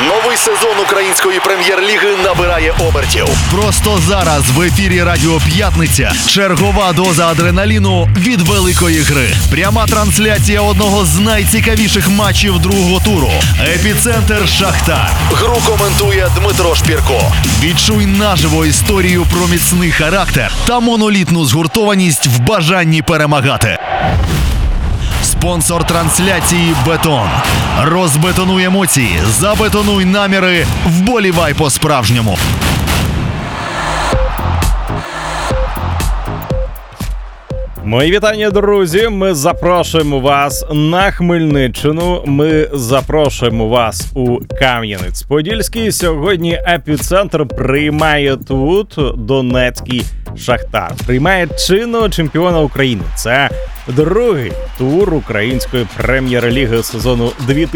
Новий сезон української прем'єр-ліги набирає обертів. Просто зараз в ефірі Радіо П'ятниця чергова доза адреналіну від великої гри. Пряма трансляція одного з найцікавіших матчів другого туру. Епіцентр Шахтар. Гру коментує Дмитро Шпірко. Відчуй наживо історію про міцний характер та монолітну згуртованість в бажанні перемагати. Спонсор трансляції «Бетон». Розбетонуй емоції, забетонуй наміри, вболівай по-справжньому. Мої вітання, друзі! Ми запрошуємо вас на Хмельниччину. Ми запрошуємо вас у Кам'янець-Подільський. Сьогодні епіцентр приймає тут Донецький Шахтар. Приймає чинного чемпіона України. Це другий тур української прем'єр-ліги сезону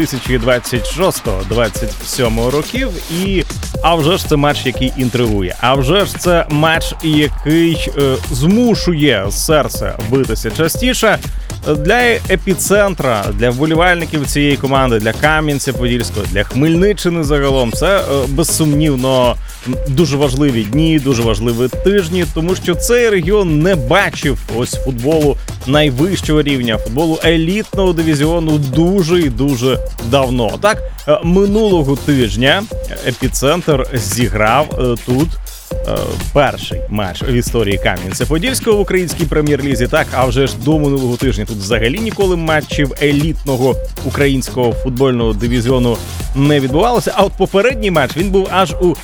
2026-27 років. А вже ж це матч, який інтригує. А вже ж це матч, який змушує серце битися частіше. Для епіцентра, для вболівальників цієї команди, для Кам'янця-Подільського, для Хмельниччини загалом це безсумнівно дуже важливі дні, дуже важливі тижні, тому що цей регіон не бачив ось футболу найвищого рівня, футболу елітного дивізіону дуже і дуже давно. Так, минулого тижня епіцентр зіграв тут перший матч в історії Кам'янця-Подільського в українській прем'єр-лізі. Так, а вже ж до минулого тижня тут взагалі ніколи матчів елітного українського футбольного дивізіону не відбувалося. А от попередній матч, він був аж у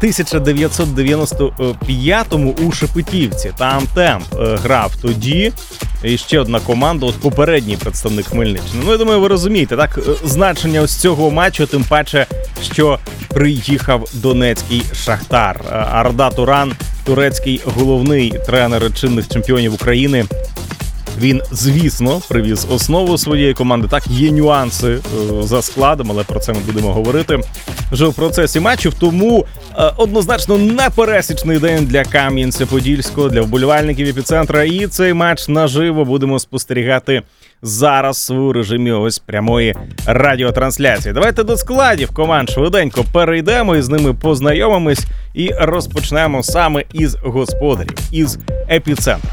1995-му у Шепетівці. Там Темп грав тоді. І ще одна команда, от попередній представник Хмельниччини. Ну, я думаю, ви розумієте, так, значення ось цього матчу, тим паче, що приїхав Донецький Шахтар. Арда Туран, турецький головний тренер чинних чемпіонів України. Він, звісно, привіз основу своєї команди. Так, є нюанси за складом, але про це ми будемо говорити вже в процесі матчів. Тому однозначно непересічний день для Кам'янця-Подільського, для вболівальників епіцентра. І цей матч наживо будемо спостерігати зараз у режимі ось прямої радіотрансляції. Давайте до складів команд швиденько перейдемо і з ними познайомимось. І розпочнемо саме із господарів, із епіцентра.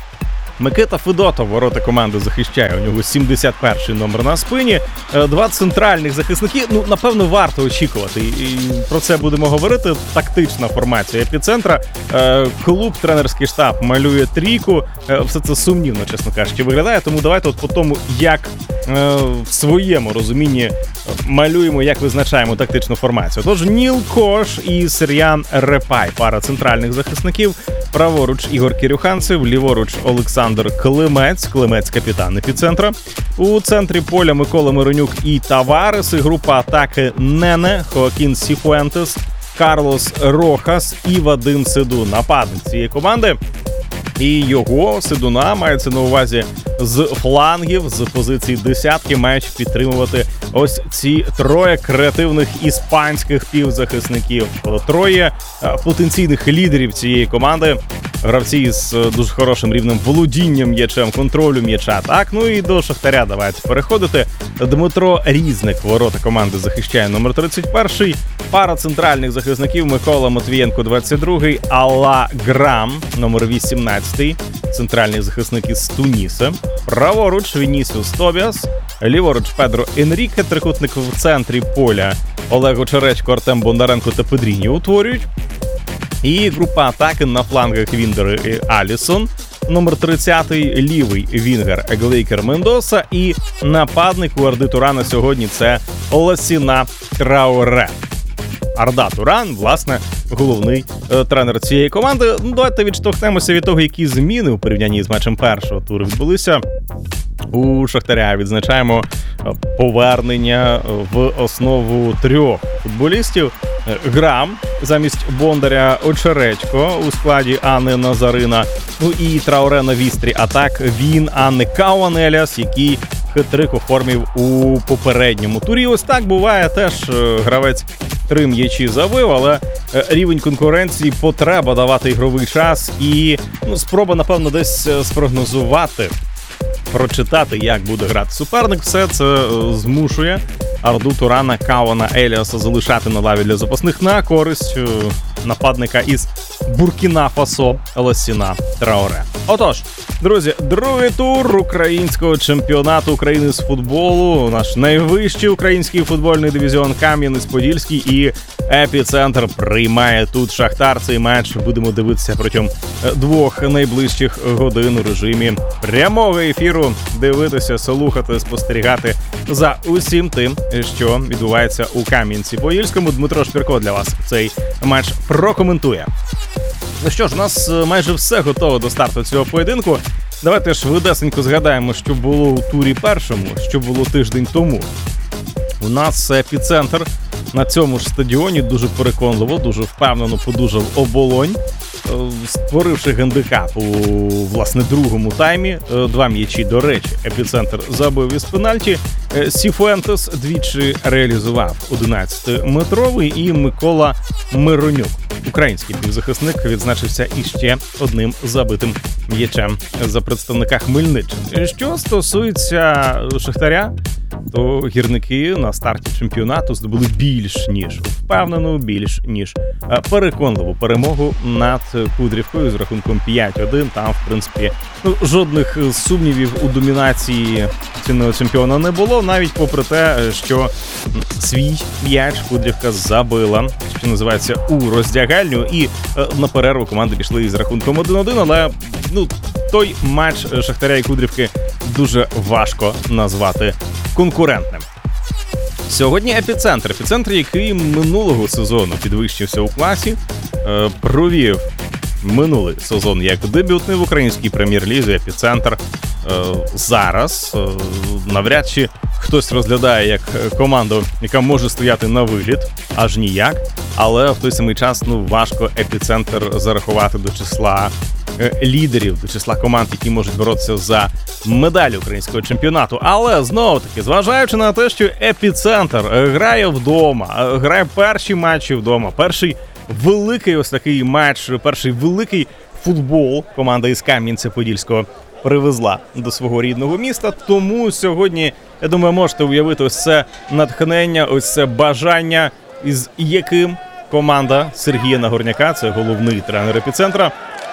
Микита Федотов ворота команди захищає, у нього 71-й номер на спині. Два центральних захисники, ну, напевно, варто очікувати. І про це будемо говорити. Тактична формація епіцентра. Клуб, тренерський штаб малює трійку. Все це сумнівно, чесно кажучи, виглядає. Тому давайте от по тому, як в своєму розумінні малюємо, як визначаємо тактичну формацію. Тож Ніл Кош і Сер'ян Репай, пара центральних захисників. Праворуч Ігор Кирюханцев, ліворуч Олександр Климець, Климець капітан епіцентра. У центрі поля Микола Миронюк і Таварес, і група атаки Нене, Хоакін Сіфуентес, Карлос Рохас і Вадим Седун. Нападник цієї команди. І його, Седуна, мається на увазі з флангів, з позиції десятки, мають підтримувати ось ці троє креативних іспанських півзахисників. Троє потенційних лідерів цієї команди. Гравці з дуже хорошим рівнем володінням м'ячем, контролю м'яча. Так, ну і до Шахтаря давайте переходити. Дмитро Різник ворота команди захищає номер 31-й. Пара центральних захисників Микола Матвієнко 22-й, Алла Грам номер 18-й. Центральний захисник із Туніса. Праворуч Вінісіус Тобіас. Ліворуч Педро Енріке. Трикутник в центрі поля Олег Очеречко, Артем Бондаренко та Педріньо утворюють. І група атаки на флангах Віндер і Алісон. Номер 30-й лівий вінгер Еглейкер Мендоса. І нападник у Арди Турана сьогодні це Ласіна Трауре. Арда Туран, власне, головний тренер цієї команди. Ну, давайте відштовхнемося від того, які зміни у порівнянні з матчем першого туру відбулися. У Шахтаря відзначаємо повернення в основу трьох футболістів. Грам замість Бондаря, Очеречко у складі Анни Назарина. Ну і Трауре на вістрі атак. Він Анни Кауанеліас, який хет-трик оформив у попередньому турі. Ось так буває, теж гравець 3 м'ячі забив, але рівень конкуренції, потреба давати ігровий час і спроба, напевно, десь спрогнозувати, прочитати, як буде грати суперник. Все це змушує Арду Турана, Кауана, Еліаса залишати на лаві для запасних на користь нападника із Буркіна-Фасо Лассіна Траоре. Отож, друзі, другий тур українського чемпіонату України з футболу. Наш найвищий український футбольний дивізіон Кам'янець-Подільський і Епіцентр приймає тут Шахтар. Цей матч будемо дивитися протягом 2 найближчих годин у режимі прямого ефіру. Дивитися, слухати, спостерігати за усім тим, що відбувається у Кам'янці-Подільському. Дмитро Шпірко для вас цей матч прокоментує. Ну що ж, у нас майже все готово до старту цього поєдинку. Давайте швидесенько згадаємо, що було у турі першому, що було тиждень тому. У нас Епіцентр на цьому ж стадіоні дуже переконливо, дуже впевнено подужав Оболонь, створивши гандикап у, власне, другому таймі. 2 м'ячі, до речі, Епіцентр забив із пенальті. Сіфуентес двічі реалізував 11-метровий і Микола Миронюк, український півзахисник, відзначився іще одним забитим м'ячем за представника Хмельниччини. Що стосується Шахтаря, то гірники на старті чемпіонату здобули більш ніж впевнену, більш ніж переконливу перемогу над Кудрівкою з рахунком 5-1. Там, в принципі, жодних сумнівів у домінації чинного чемпіона не було, навіть попри те, що свій м'яч Кудрівка забила, що називається, у роздягальню, і на перерву команди пішли із рахунком 1-1, але той матч Шахтаря і Кудрівки дуже важко назвати конкурентним. Сьогодні Епіцентр, який минулого сезону підвищився у класі, провів минулий сезон як дебютний в українській прем'єр-лізі. Епіцентр зараз навряд чи хтось розглядає як команду, яка може стояти на виліт, аж ніяк, але в той самий час важко Епіцентр зарахувати до числа лідерів, до числа команд, які можуть боротися за медалі українського чемпіонату. Але, знову-таки, зважаючи на те, що Епіцентр грає вдома, грає перші матчі вдома, перший великий ось такий матч, перший великий футбол команда із Кам'янця-Подільського привезла до свого рідного міста. Тому сьогодні, я думаю, можете уявити ось це натхнення, ось це бажання, із яким команда Сергія Нагорняка, це головний тренер Епіцентра,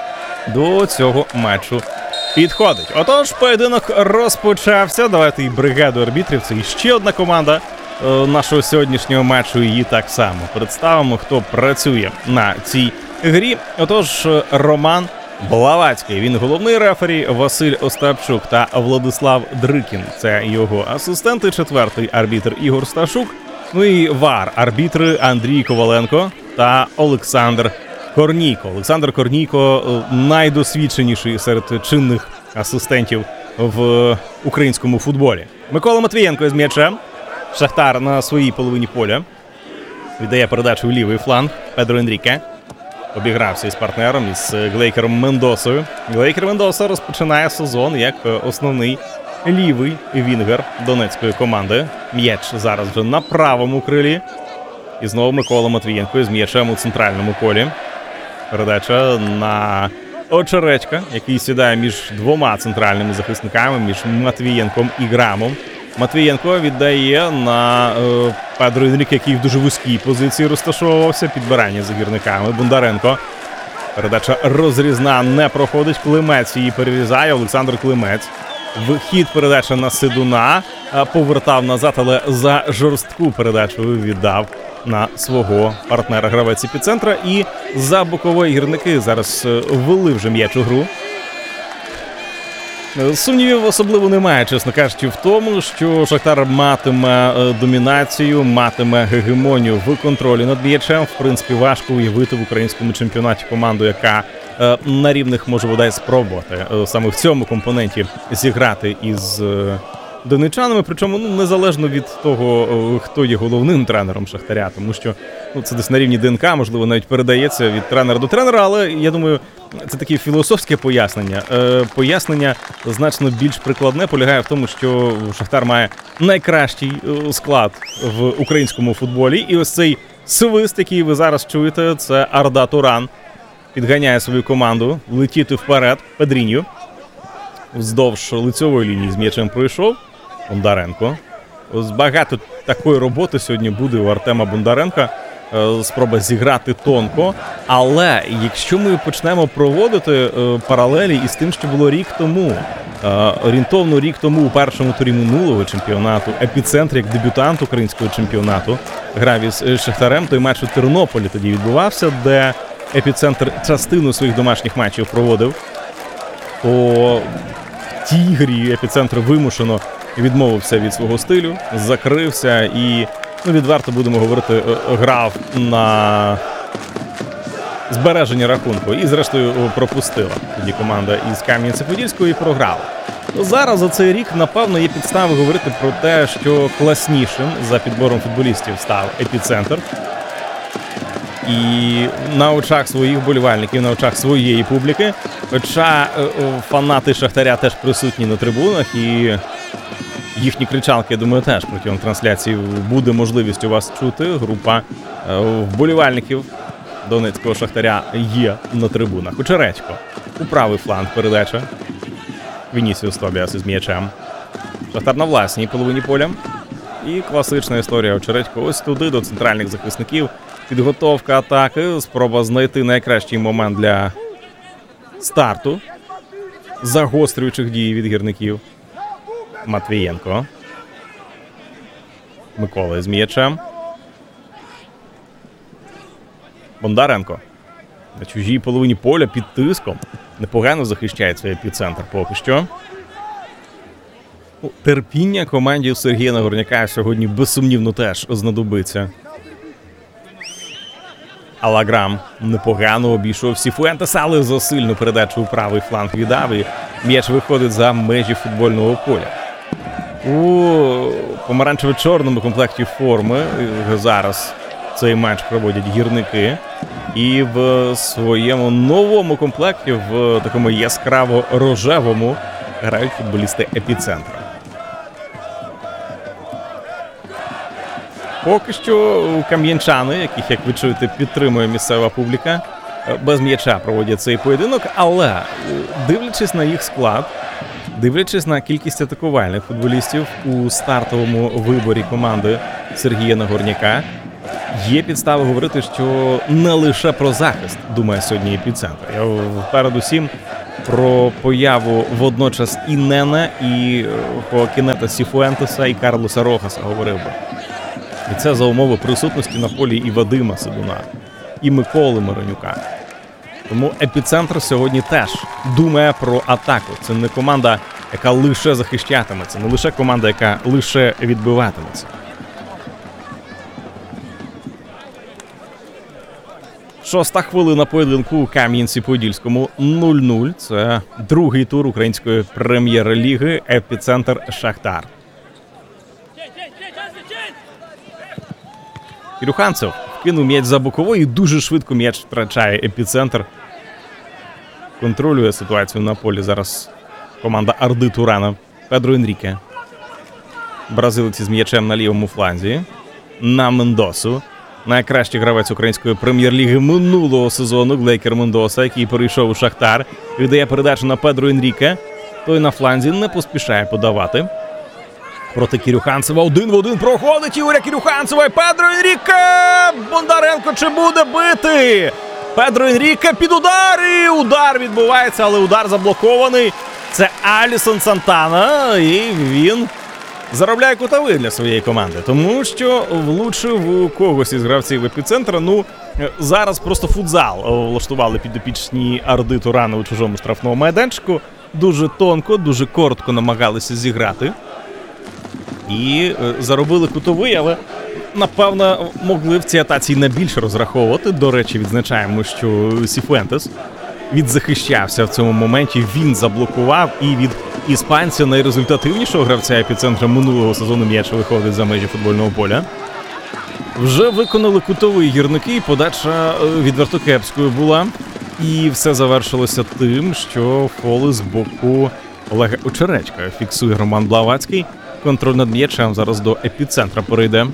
до цього матчу підходить. Отож, поєдинок розпочався. Давайте і бригаду арбітрів, це іще одна команда нашого сьогоднішнього матчу, її так само представимо, хто працює на цій грі. Отож, Роман Блавацький, він головний рефері, Василь Остапчук та Владислав Дрикін, це його асистенти, 4-й арбітр Ігор Сташук, і ВАР-арбітри Андрій Коваленко та Олександр Корнійко. Олександр Корнійко найдосвідченіший серед чинних асистентів в українському футболі. Микола Матвієнко з м'ячем. Шахтар на своїй половині поля. Віддає передачу в лівий фланг. Педро Енріке обігрався із партнером, із Глейкером Мендосою. Глейкер Мендоса розпочинає сезон як основний лівий вінгер донецької команди. М'яч зараз вже на правому крилі. І знову Микола Матвієнко з м'ячем у центральному полі. Передача на Очередька, який сідає між двома центральними захисниками, між Матвієнком і Грамом. Матвієнко віддає на Педро Енріке, який в дуже вузькій позиції розташовувався. Підбирання за гірниками. Бондаренко. Передача розрізна, не проходить. Климець її перерізає. Олександр Климець. Вхід передача на Сидуна. Повертав назад, але за жорстку передачу віддав на свого партнера гравець Епіцентра. І за бокової гірники зараз ввели вже м'яч у гру. Сумнівів особливо немає, чесно кажучи, в тому, що Шахтар матиме домінацію, матиме гегемонію в контролі над м'ячем. В принципі, важко уявити в українському чемпіонаті команду, яка на рівних може бодай спробувати саме в цьому компоненті зіграти із донечанами, причому незалежно від того, хто є головним тренером Шахтаря, тому що це десь на рівні ДНК, можливо, навіть передається від тренера до тренера, але я думаю, це таке філософське пояснення. Пояснення значно більш прикладне полягає в тому, що Шахтар має найкращий склад в українському футболі, і ось цей свист, який ви зараз чуєте, це Арда Туран підганяє свою команду летіти вперед. Педріньо вздовж лицьової лінії з м'ячем пройшов. Бондаренко. Ось багато такої роботи сьогодні буде у Артема Бондаренка. Спроба зіграти тонко. Але якщо ми почнемо проводити паралелі із тим, що було рік тому, орієнтовно рік тому у першому турі минулого чемпіонату, епіцентр як дебютант українського чемпіонату грав із Шахтарем, той матч у Тернополі тоді відбувався, де епіцентр частину своїх домашніх матчів проводив. То в тій грі епіцентр вимушено відмовився від свого стилю, закрився і, відверто будемо говорити, грав на збереження рахунку і, зрештою, пропустила тоді команда із Кам'янця-Подільського і програла. Зараз за цей рік, напевно, є підстави говорити про те, що класнішим за підбором футболістів став епіцентр. І на очах своїх вболівальників, на очах своєї публіки, хоча фанати Шахтаря теж присутні на трибунах, і їхні кричалки, я думаю, теж протягом трансляції буде можливість у вас чути. Група вболівальників донецького Шахтаря є на трибунах. Очередько. У правий фланг передача. Вінісіус Тобіас із м'ячем. Шахтар на власній половині поля. І класична історія Очередько ось туди, до центральних захисників. Підготовка атаки, спроба знайти найкращий момент для старту загострюючих дій від гірників. Матвієнко. Микола з м'ячем. Бондаренко. На чужій половині поля під тиском. Непогано захищає свій епіцентр поки що. Терпіння команді Сергія Нагорняка сьогодні безсумнівно теж знадобиться. Алаграм непогано обійшов Сіфуентеса, але за сильну передачу у правий фланг віддав, і м'яч виходить за межі футбольного поля. У помаранчево-чорному комплекті форми зараз цей матч проводять гірники. І в своєму новому комплекті, в такому яскраво-рожевому, грають футболісти епіцентра. Поки що кам'янчани, яких, як ви чуєте, підтримує місцева публіка, без м'яча проводять цей поєдинок, але дивлячись на їх склад, дивлячись на кількість атакувальних футболістів у стартовому виборі команди Сергія Нагорняка, є підстави говорити, що не лише про захист думає сьогодні епіцентр. Я передусім про появу водночас і Нена, і Хоакінета Сіфуентеса, і Карлоса Рохаса говорив би. І це за умови присутності на полі і Вадима Сидуна, і Миколи Миронюка. Тому епіцентр сьогодні теж думає про атаку. Це не команда, яка лише захищатиметься, не лише команда, яка лише відбиватиметься. Шоста хвилина поєдинку у Кам'янці-Подільському 0-0. Це другий тур української прем'єр-ліги епіцентр Шахтар. Кірюханцев вкинув м'яч за боковою і дуже швидко м'яч втрачає епіцентр. Контролює ситуацію на полі зараз команда Арди Турана. Педро Енріке. Бразилець з м'ячем на лівому фланзі. На Мендосу. Найкращий гравець української прем'єр-ліги минулого сезону Глейкер Мендоса, який перейшов у Шахтар. Віддає передачу на Педро Енріке. Той на фланзі не поспішає подавати. Проти Кірюханцева 1-в-1 проходить Ігоря Кірюханцева і Педро Енріке! Бондаренко чи буде бити? Педро Енріке під удар, і удар відбувається, але удар заблокований. Це Алісон Сантана, і він заробляє кутовий для своєї команди, тому що влучив у когось із гравців епіцентра. Зараз просто футзал влаштували підопічні Арди Турана у чужому штрафному майданчику. Дуже тонко, дуже коротко намагалися зіграти. І заробили кутовий, але, напевно, могли в цій атаці не більше розраховувати. До речі, відзначаємо, що Сіфуентес відзахищався в цьому моменті, він заблокував, і від іспанця найрезультативнішого гравця епіцентра минулого сезону м'яч виходить за межі футбольного поля. Вже виконали кутовий гірники, подача відверто кепською була. І все завершилося тим, що фол з боку Олега Очередька фіксує Роман Блаватський. Контроль над м'ячем зараз до епіцентра перейде.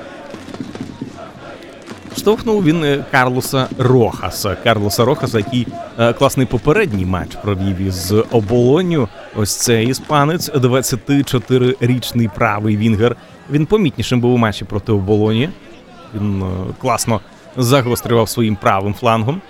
Штовхнув він Карлоса Рохаса. Карлоса Рохаса, який класний попередній матч провів із Оболонню. Ось цей іспанець, 24-річний правий вінгер, Він помітнішим був у матчі проти Оболоні. Він класно загострював своїм правим флангом.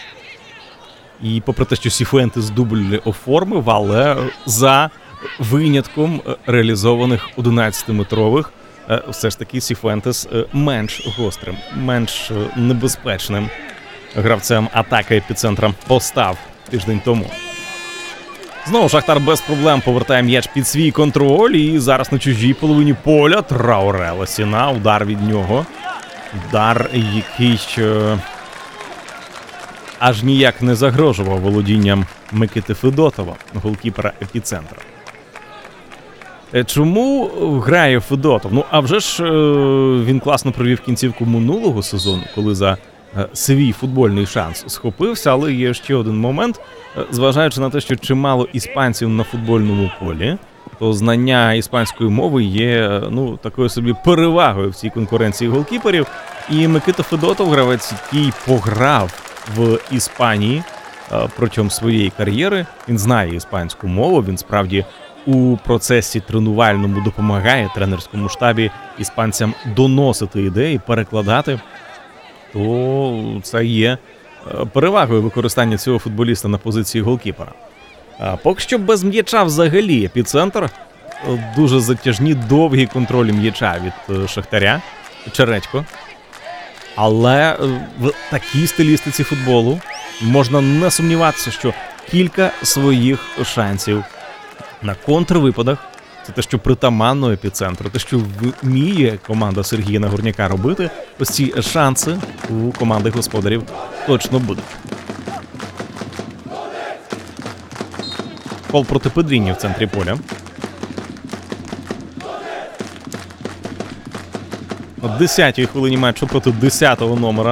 І попри те, що Сіфуентес дубль оформив, але за винятком реалізованих 11-метрових, все ж таки Сіфуентес менш гострим, менш небезпечним гравцем атаки епіцентра постав тиждень тому. Знову Шахтар без проблем повертає м'яч під свій контроль. І зараз на чужій половині поля Трауре Лосіна. Удар від нього. Удар, який аж ніяк не загрожував володінням Микити Федотова, голкіпера епіцентра. Чому грає Федотов? Ну, а вже ж він класно провів кінцівку минулого сезону, коли за свій футбольний шанс схопився, але є ще один момент. Зважаючи на те, що чимало іспанців на футбольному полі, то знання іспанської мови є такою собі перевагою в цій конкуренції голкіперів. І Микита Федотов, гравець, який пограв в Іспанії протягом своєї кар'єри, він знає іспанську мову, він справді у процесі тренувальному допомагає тренерському штабі іспанцям доносити ідеї, перекладати, то це є перевагою використання цього футболіста на позиції голкіпера. Поки що без м'яча взагалі епіцентр. Дуже затяжні, довгі контролі м'яча від Шахтаря. Чередько. Але в такій стилістиці футболу можна не сумніватися, що кілька своїх шансів на контрвипадах, це те, що притаманно епіцентру, те, що вміє команда Сергія Нагорняка робити, ось ці шанси у команди господарів точно будуть. Фол проти Педріньо в центрі поля. На 10-й хвилині матчу проти 10-го номера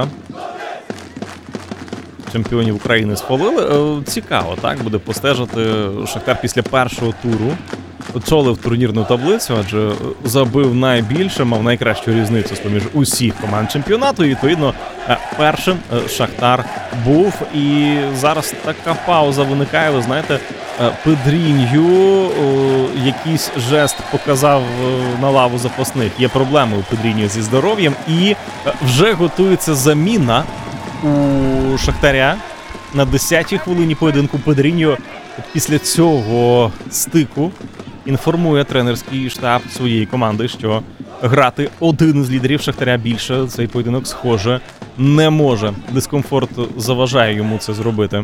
чемпіонів України сфолили. Цікаво, так, буде постежити. Шахтар після першого туру очолив турнірну таблицю, адже забив найбільше, мав найкращу різницю з-поміж усіх команд чемпіонату. І, відповідно, першим Шахтар був. І зараз така пауза виникає, ви знаєте, Педріньо якийсь жест показав на лаву запасних. Є проблеми у Педріньо зі здоров'ям, і вже готується заміна у Шахтаря. На 10-й хвилині поєдинку Педріньо після цього стику інформує тренерський штаб своєї команди, що грати один з лідерів Шахтаря більше цей поєдинок, схоже, не може. Дискомфорт заважає йому це зробити.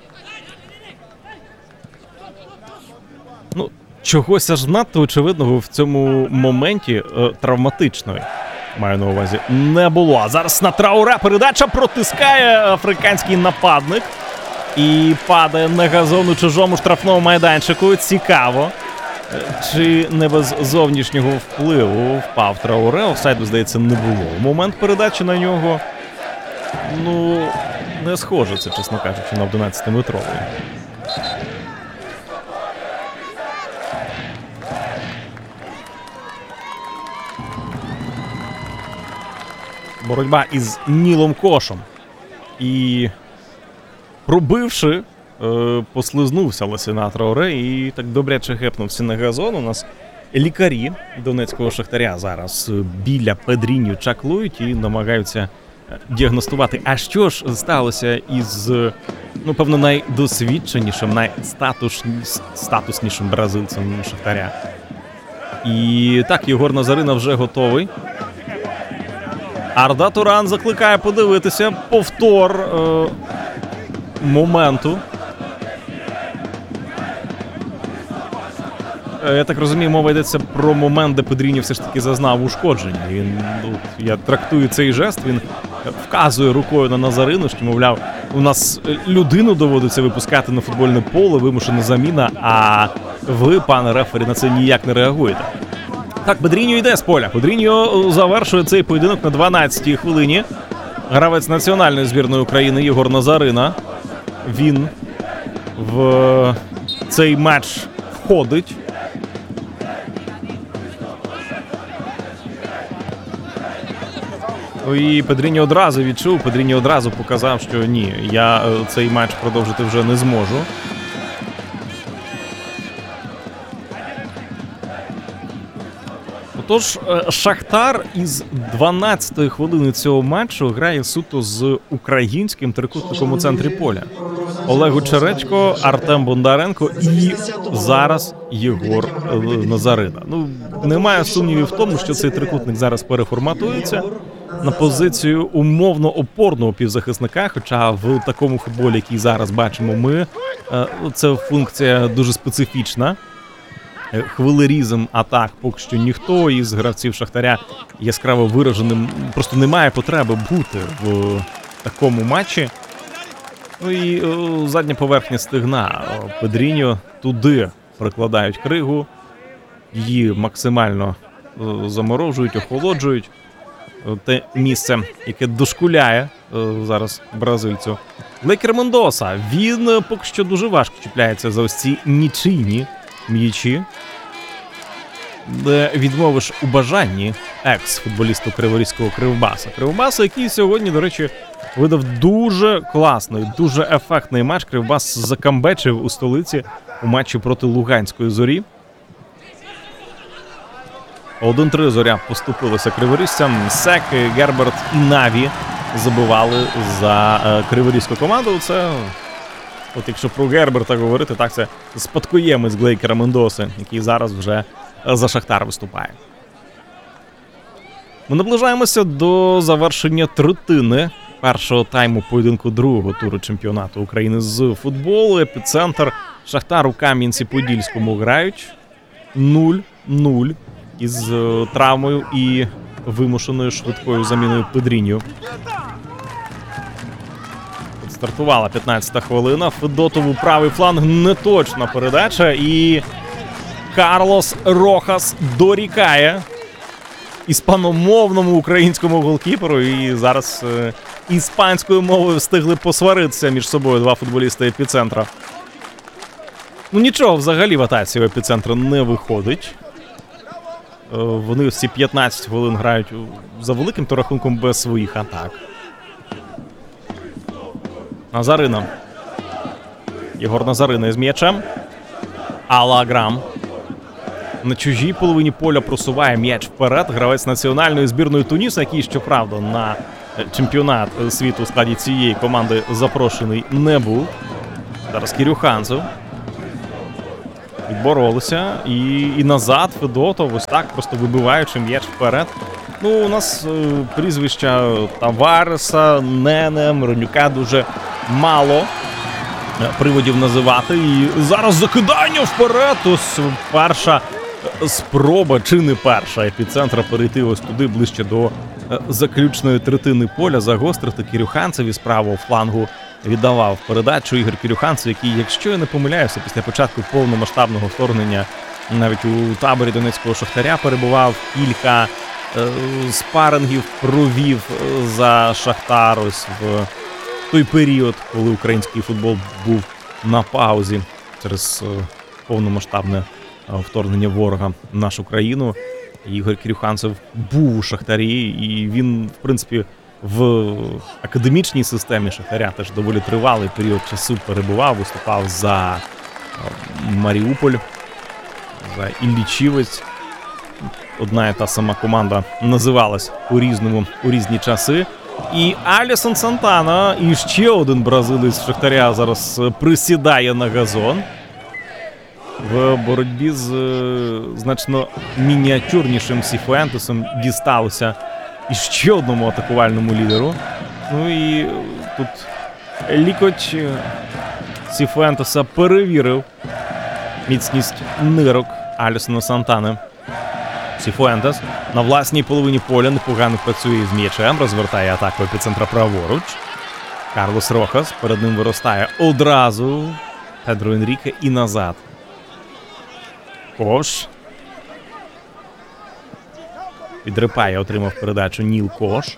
Чогось аж надто очевидного в цьому моменті травматичної, маю на увазі, не було. А зараз на Трауре передача, протискає африканський нападник і падає на газон у чужому штрафному майданчику. Цікаво, чи не без зовнішнього впливу впав Трауре. Офсайду, здається, не було. Момент передачі на нього, не схоже це, чесно кажучи, на 11-метровий. Боротьба із Нілом Кошем. І пробивши, послизнувся Лосіна Трауре і так добряче гепнувся на газон. У нас лікарі донецького Шахтаря зараз біля Педріньо чаклують і намагаються діагностувати. А що ж сталося із, певно, найдосвідченішим, найстатуснішим бразильцем Шахтаря? І так, Єгор Назарина вже готовий. Арда Туран закликає подивитися повтор моменту. Я так розумію, мова йдеться про момент, де Педріньо все ж таки зазнав ушкодження. Я трактую цей жест, він вказує рукою на Назарину, що, мовляв, у нас людину доводиться випускати на футбольне поле, вимушена заміна, а ви, пане рефері, на це ніяк не реагуєте. Так, Педріньо йде з поля. Педріньо завершує цей поєдинок на 12-й хвилині. Гравець національної збірної України Єгор Назарина. Він в цей матч входить. І Педріньо одразу відчув, Педріньо одразу показав, що ні, я цей матч продовжити вже не зможу. Отож, Шахтар із 12-ї хвилини цього матчу грає суто з українським трикутником у центрі поля. Олег Гучеречко, Артем Бондаренко і зараз Єгор Назарина. Ну, немає сумнівів в тому, що цей трикутник зараз переформатується на позицію умовно-опорного півзахисника, хоча в такому футболі, який зараз бачимо ми, це функція дуже специфічна. Хвилерізм атак поки що ніхто із гравців Шахтаря яскраво вираженим. Просто немає потреби бути в такому матчі. Ну і задня поверхня стегна. Педріньо туди прикладають кригу. Її максимально заморожують, охолоджують. Те місце, яке дошкуляє зараз бразильцю. Лекер Мендоса. Він поки що дуже важко чіпляється за ось ці нічийні м'ячі. Де відмовиш у бажанні екс-футболісту Криворізького Кривбаса. Кривбаса, який сьогодні, до речі, видав дуже класний, дуже ефектний матч. Кривбас закамбечив у столиці у матчі проти Луганської Зорі. 1-3 Зоря поступилася криворізцям. Сек, Герберт і Наві забивали за криворізьку команду. Це, от якщо про Герберта говорити, так це спадкоємець Глейкера Мендоси, який зараз вже за Шахтар виступає. Ми наближаємося до завершення третини першого тайму поєдинку другого туру чемпіонату України з футболу. Епіцентр Шахтар у Кам'янці-Подільському грають 0-0 із травмою і вимушеною швидкою заміною Педріньо. Стартувала 15-та хвилина. Федотову правий фланг, неточна передача і Карлос Рохас дорікає іспаномовному українському голкіперу. І зараз іспанською мовою встигли посваритися між собою два футболісти Епіцентра. Ну нічого взагалі в атаці у Епіцентра не виходить. Вони всі 15 хвилин грають за великим то рахунком без своїх атак. Назарина. Єгор Назарина із м'ячем. Алаграм. На чужій половині поля просуває м'яч вперед. Гравець національної збірної Туніса, який, щоправда, на чемпіонат світу у складі цієї команди запрошений не був. Зараз Кірюханцев. Відборолися. І назад Федотов, ось так, просто вибиваючи м'яч вперед. Ну, у нас прізвища Тавареса, Нене, Миронюка дуже мало приводів називати. І зараз закидання вперед. Ось перша спроба, чи не перша, Епіцентра перейти ось туди, ближче до заключної третини поля, загострити. Кірюханцев із правого флангу віддавав передачу. Ігор Кірюханцев, який, якщо я не помиляюся, після початку повномасштабного вторгнення навіть у таборі Донецького Шахтаря перебував, кілька спарингів провів за Шахтар ось в той період, коли український футбол був на паузі через повномасштабне вторгнення ворога в нашу країну. Ігор Кірюханцев був у Шахтарі, і він, в принципі, в академічній системі Шахтаря теж доволі тривалий період часу перебував, виступав за Маріуполь, за Іллічівець. Одна і та сама команда називалась по-різному у різні часи. І Алісон Сантана, і ще один бразилець Шахтаря зараз присідає на газон. В боротьбі з значно мініатюрнішим Сіфуентесом дісталося і ще одному атакувальному лідеру. Ну і тут лікоть Сіфуентеса перевірив міцність нирок Алісона Сантани. Сіфуентес на власній половині поля непогано працює з м'ячем, розвертає атаку Епіцентра праворуч. Карлос Рохас, перед ним виростає одразу Педро Енріке і назад. Кош. Підрипає, отримав передачу Ніл Кош.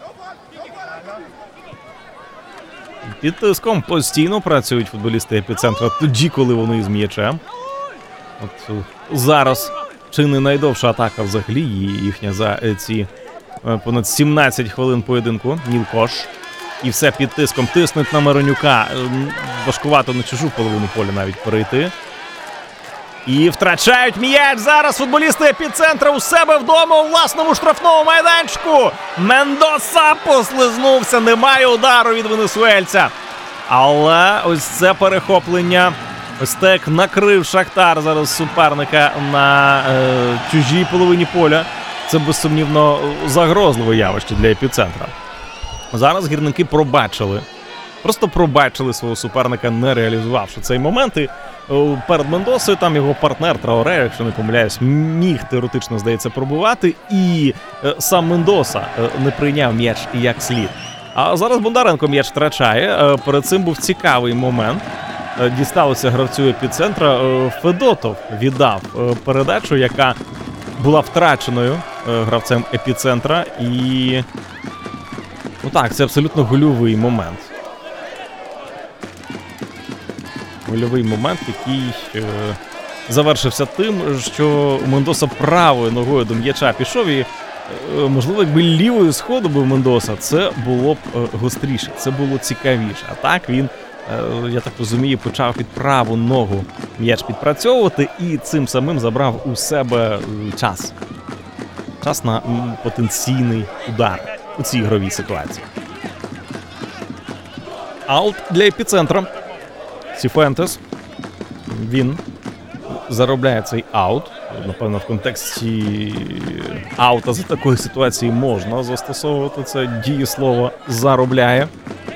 Під тиском постійно працюють футболісти Епіцентра тоді, коли вони з м'ячем. От зараз чи не найдовша атака взагалі їхня за ці понад 17 хвилин поєдинку. Ніл Кош. І все під тиском. Тиснуть на Миронюка. Важкувато на чужу половину поля навіть перейти. І втрачають м'яч. Зараз футболісти Епіцентра у себе вдома у власному штрафному майданчику. Мендоса послизнувся, немає удару від венесуельця. Але ось це перехоплення, ось так накрив Шахтар зараз суперника на чужій половині поля. Це безсумнівно загрозливе явище для Епіцентра. Зараз гірники просто пробачили свого суперника, не реалізувавши цей момент. І перед Мендосою там його партнер Траоре, якщо не помиляюсь, міг теоретично, здається, пробувати. І сам Мендоса не прийняв м'яч як слід. А зараз Бондаренко м'яч втрачає. Перед цим був цікавий момент. Дісталося гравцю Епіцентра. Федотов віддав передачу, яка була втраченою гравцем Епіцентра. І ну так, це абсолютно гольовий момент. Гольовий момент, який завершився тим, що Мендоса правою ногою до м'яча пішов і, можливо, якби лівою сходу був Мендоса, це було б гостріше, це було цікавіше. А так він, я так розумію, почав під праву ногу м'яч підпрацьовувати і цим самим забрав у себе час. Час на потенційний удар у цій ігровій ситуації. Аут для Епіцентра. Сіфуентес, він заробляє цей аут. Напевно, в контексті аута за такої ситуації можна застосовувати це дієслово «заробляє».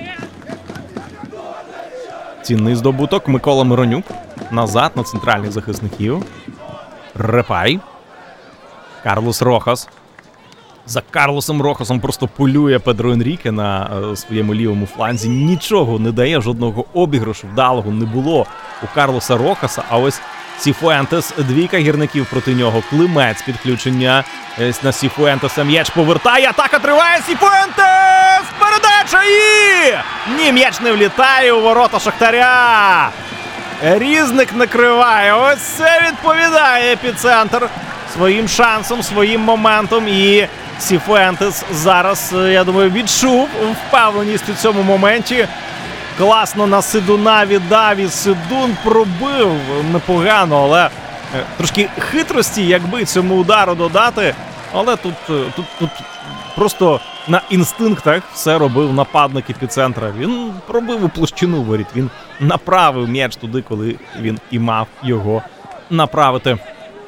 Цінний здобуток. Микола Миронюк. Назад на центральних захисників. Репай. Карлос Рохас. За Карлосом Рохасом просто полює Педро Енріке на своєму лівому фланзі. Нічого не дає, жодного обіграшу вдалого не було у Карлоса Рохаса. А ось Сіфуентес, двійка гірників проти нього. Климець підключення на Сіфуентеса. М'яч повертає, атака триває. Сіфуентес! Передача і... Ні, м'яч не влітає у ворота Шахтаря. Різник накриває. Ось це відповідає Епіцентр своїм шансом, своїм моментом. І Сіфуентес зараз, я думаю, відчув впевненість у цьому моменті. Класно на Сидуна віддав, і Сидун пробив непогано, але трошки хитрості, якби цьому удару додати. Але тут просто на інстинктах все робив нападник Епіцентра. Він пробив у площину воріт, він направив м'яч туди, коли він і мав його направити.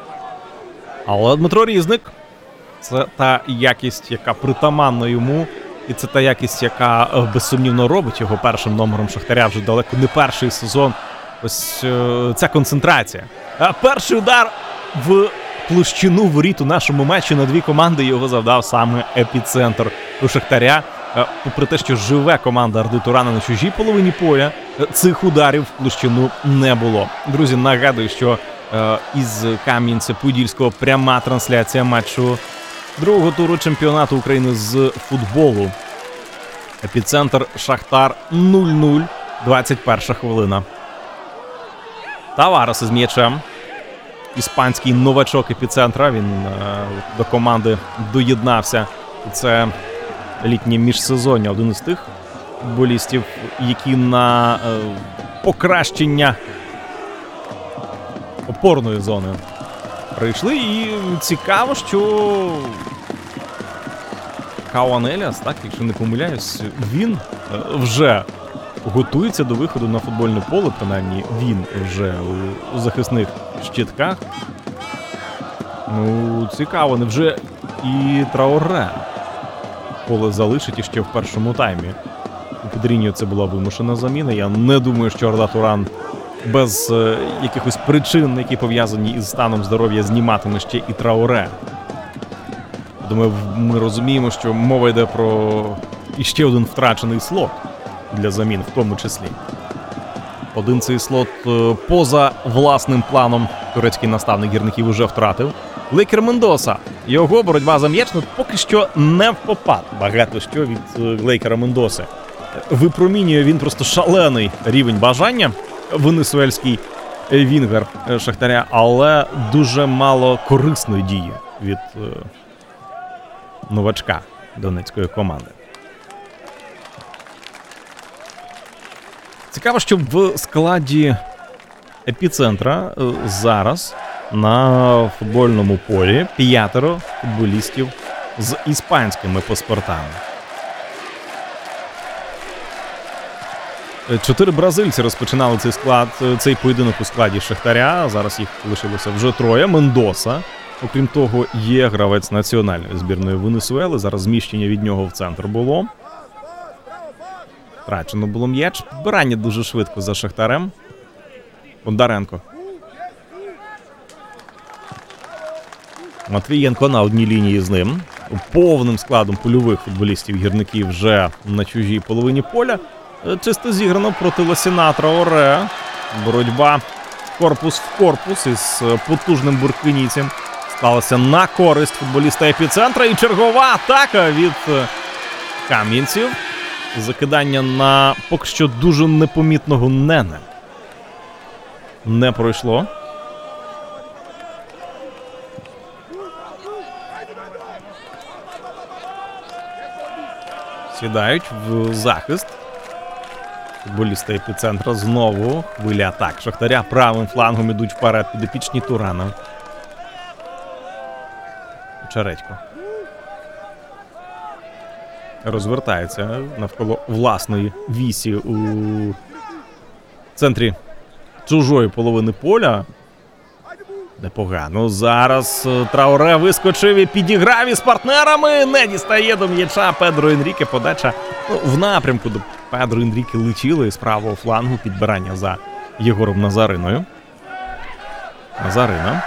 Але Дмитро Різник – це та якість, яка притаманна йому. І це та якість, яка безсумнівно робить його першим номером Шахтаря вже далеко не перший сезон. Ось ця концентрація. Перший удар в площину воріт у нашому матчі на дві команди його завдав саме Епіцентр у Шахтаря. Попри те, що живе команда Арди Турана на чужій половині поля, цих ударів в площину не було. Друзі, нагадую, що із Кам'янця-Подільського пряма трансляція матчу другого туру чемпіонату України з футболу. Епіцентр Шахтар 0-0, 21 хвилина. Таварес із м'ячем. Іспанський новачок Епіцентра. Він до команди доєднався. Це літнє міжсезоння. Один із тих футболістів, які на покращення опорної зони прийшли. І цікаво, що Кауан Еліас, так, якщо не помиляюсь, він вже готується до виходу на футбольне поле, принаймні він вже у захисних щитках. Ну, цікаво, невже і Траоре поле залишить іще в першому таймі. У Педріньо це була вимушена заміна. Я не думаю, що Арда Туран без якихось причин, які пов'язані із станом здоров'я, зніматиме ще і Траоре. Думаю, ми розуміємо, що мова йде про іще один втрачений слот для замін, в тому числі. Один цей слот поза власним планом турецький наставник гірників уже втратив. Лейкер Мендоса. Його боротьба за м'яч поки що не впопад. Багато що від Лейкера Мендоси. Випромінює він просто шалений рівень бажання. Венесуельський вінгер Шахтаря, але дуже мало корисної дії від новачка донецької команди. Цікаво, що в складі Епіцентра зараз на футбольному полі 5 футболістів з іспанськими паспортами. 4 бразильці розпочинали цей поєдинок у складі Шахтаря. Зараз їх лишилося вже 3. Мендоса, окрім того, є гравець національної збірної Венесуели. Зараз зміщення від нього в центр було. Втрачено було м'яч. Підбирання дуже швидко за Шахтарем. Бондаренко. Матвієнко на одній лінії з ним. Повним складом польових футболістів гірників вже на чужій половині поля. Чисто зіграно проти Лосіна Траоре. Боротьба корпус в корпус із потужним бурквінійцем сталася на користь футболіста Епіцентра. І чергова атака від кам'янців. Закидання на поки що дуже непомітного Нене. Не пройшло. Сідають в захист. Футболісти Епіцентра знову хвиля атак Шахтаря. Правим флангом ідуть вперед підопічні Турана. Чередько. Розвертається навколо власної вісі у центрі чужої половини поля. Непогано. Зараз Траоре вискочив і підіграв із партнерами. Не дістає до м'яча Педро Енріке. Подача в напрямку до Педро Енріке летіло з правого флангу. Підбирання за Єгором Назариною. Назарина.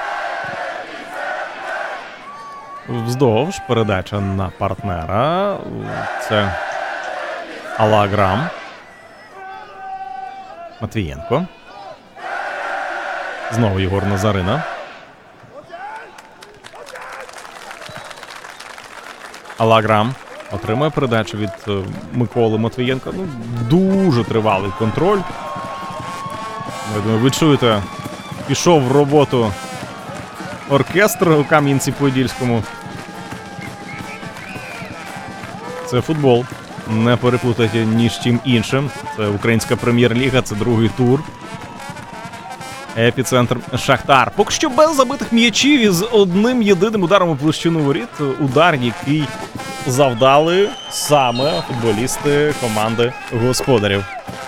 Вздовж передача на партнера. Це Алаграм. Матвієнко. Знову Єгор Назарина. Алаграм отримує передачу від Миколи Матвієнка. Ну, дуже тривалий контроль. Я думаю, ви чуєте, пішов в роботу оркестр у Кам'янці-Подільському. Це футбол. Не переплутайте ні з чим іншим. Це українська прем'єр-ліга, це другий тур. Епіцентр Шахтар. Поки що без забитих м'ячів із одним єдиним ударом у площину воріт. Удар, який завдали саме футболісти команди господарів.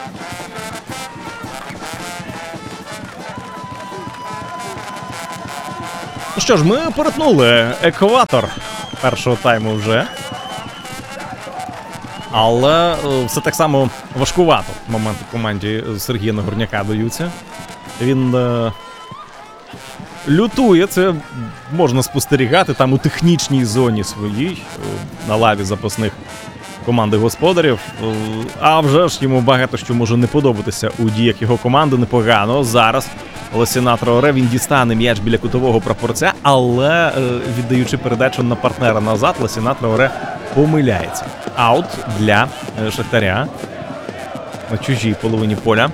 Ну що ж, ми перетнули екватор першого тайму вже. Але все так само важкувато моменти команді Сергія Нагорняка даються. Він лютує, це можна спостерігати там у технічній зоні своїй, на лаві запасних команди господарів. А вже ж йому багато що може не подобатися у діях його команди. Непогано. Зараз Лосіна Траоре, він дістане м'яч біля кутового прапорця, але віддаючи передачу на партнера назад, Лосіна Траоре помиляється. Аут для Шахтаря на чужій половині поля.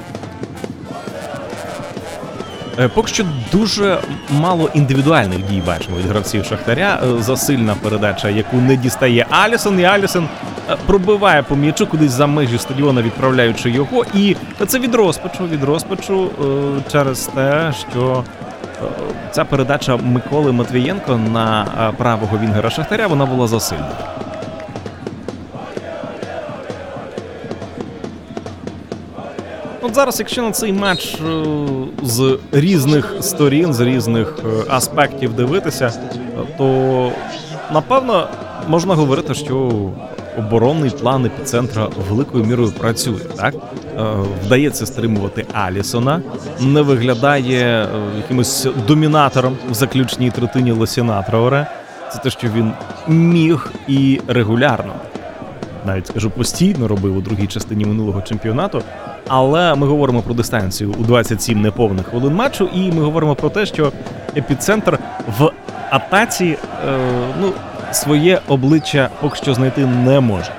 Поки що дуже мало індивідуальних дій бачимо від гравців Шахтаря. Засильна передача, яку не дістає Алісон. І Алісон пробиває по м'ячу кудись за межі стадіона, відправляючи його. І це від розпачу через те, що ця передача Миколи Матвієнко на правого вінгера Шахтаря, вона була засильною. От зараз, якщо на цей матч з різних сторін, з різних аспектів дивитися, то, напевно, можна говорити, що оборонний план Епіцентра великою мірою працює, так? Вдається стримувати Алісона, не виглядає якимось домінатором в заключній третині Лосіна Траоре. Це те, що він міг і регулярно, навіть, скажу, постійно робив у другій частині минулого чемпіонату. Але ми говоримо про дистанцію у 27 неповних хвилин матчу, і ми говоримо про те, що Епіцентр в атаці своє обличчя поки що знайти не може.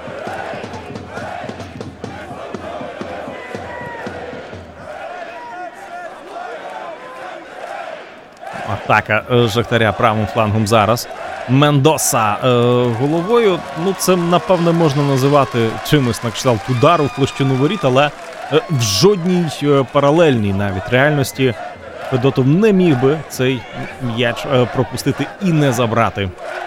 Атака Шахтаря правим флангом зараз. Мендоса головою. Ну, це, напевне, можна називати чимось на кшталт удару в площину воріт, але в жодній паралельній навіть реальності Федотов не міг би цей м'яч пропустити і не забрати.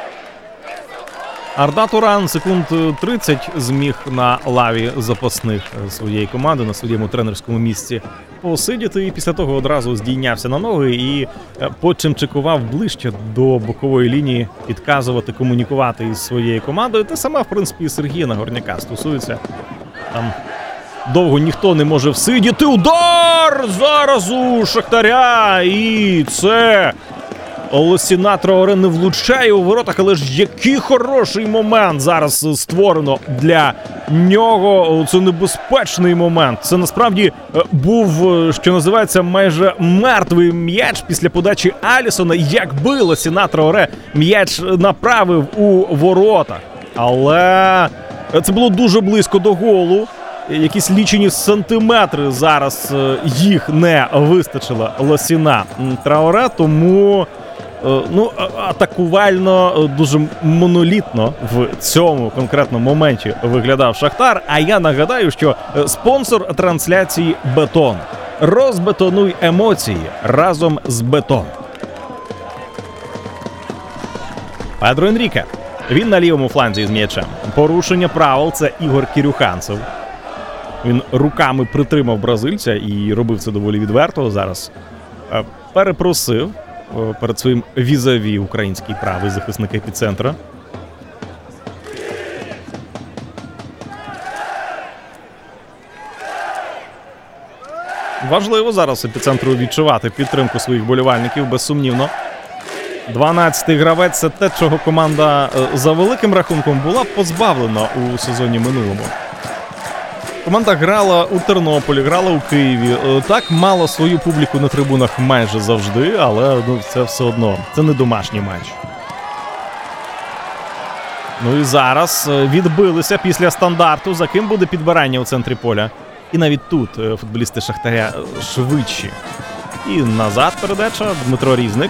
Арда Туран секунд 30 зміг на лаві запасних своєї команди, на своєму тренерському місці посидіти, і після того одразу здійнявся на ноги і почимчикував ближче до бокової лінії, підказувати, комунікувати із своєю командою. Те саме, в принципі, і Сергія Нагорняка стосується. Там довго ніхто не може всидіти. Удар! Зараз у Шахтаря! І це... Лосіна Траоре не влучає у воротах, але ж який хороший момент зараз створено для нього. Це небезпечний момент. Це насправді був, що називається, майже мертвий м'яч після подачі Алісона. Якби Лосіна Траоре м'яч направив у воротах. Але це було дуже близько до голу. Якісь лічені сантиметри зараз їх не вистачило Лосіна Траоре, тому... атакувально, дуже монолітно в цьому конкретному моменті виглядав Шахтар. А я нагадаю, що спонсор трансляції «Бетон». Розбетонуй емоції разом з «Бетон». Педро Енріке. Він на лівому фланзі з м'ячем. Порушення правил – це Ігор Кірюханцев. Він руками притримав бразильця і робив це доволі відверто. Зараз перепросив перед своїм візаві український правий захисник епіцентра. Важливо зараз епіцентру відчувати підтримку своїх болівальників, безсумнівно. 12-й гравець – це те, чого команда за великим рахунком була позбавлена у сезоні минулому. Команда грала у Тернополі, грала у Києві. Так, мала свою публіку на трибунах майже завжди, але це все одно. Це не домашній матч. Ну і зараз відбилися після стандарту. За ким буде підбирання у центрі поля? І навіть тут футболісти Шахтаря швидші. І назад передача. Дмитро Різник.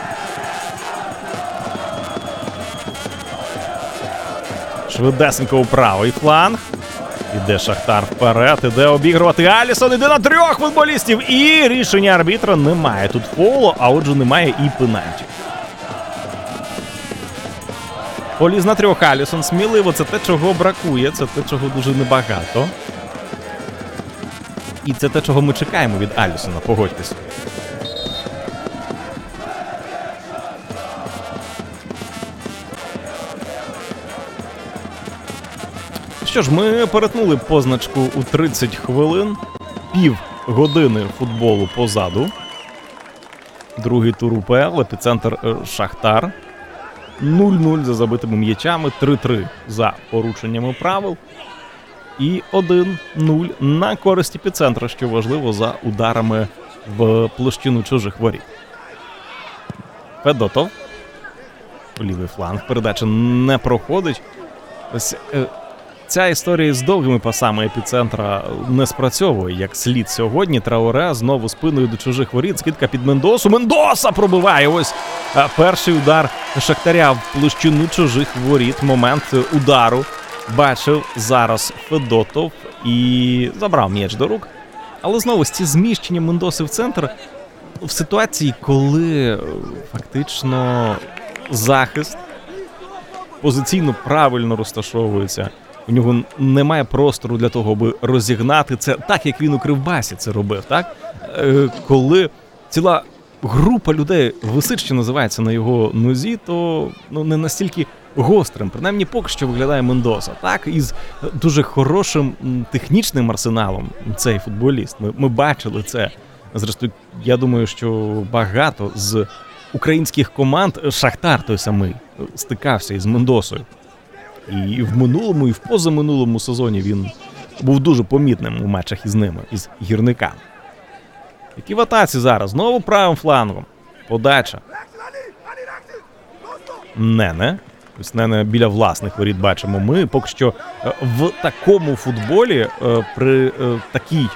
Швидесенько у правий фланг. Іде Шахтар вперед, іде обігрувати Алісон, іде на трьох футболістів. І рішення арбітра: немає тут фолу, а отже немає і пенальті. Поліз на трьох Алісон, сміливо, це те, чого бракує, це те, чого дуже небагато. І це те, чого ми чекаємо від Алісона, погодьтесь. Що ж, ми перетнули позначку у 30 хвилин. Пів години футболу позаду. Другий тур УПЛ, епіцентр Шахтар. 0-0 за забитими м'ячами, 3-3 за порушеннями правил. І 1-0 на користь епіцентра, що важливо, за ударами в площину чужих воріт. Федотов. Лівий фланг, передача не проходить. Ось ця історія з довгими пасами епіцентра не спрацьовує як слід сьогодні. Траоре знову спиною до чужих воріт. Скидка під Мендосу. Мендоса пробиває! Ось перший удар Шахтаря в площину чужих воріт. Момент удару бачив зараз Федотов і забрав м'яч до рук. Але знову ці зміщення Мендоси в центр в ситуації, коли фактично захист позиційно правильно розташовується. У нього немає простору для того, аби розігнати це так, як він у Кривбасі це робив, так? Коли ціла група людей висить, що називається, на його нозі, то не настільки гострим, принаймні поки що виглядає Мендоса. Так, із дуже хорошим технічним арсеналом цей футболіст. Ми бачили це. Зрештою, я думаю, що багато з українських команд, Шахтар той самий, стикався із Мендосою. І в минулому, і в позаминулому сезоні він був дуже помітним у матчах із ними, із гірниками. Які в атаці зараз? Знову правим флангом. Подача. Нене. Ось Нене біля власних воріт бачимо ми. Поки що в такому футболі, при такій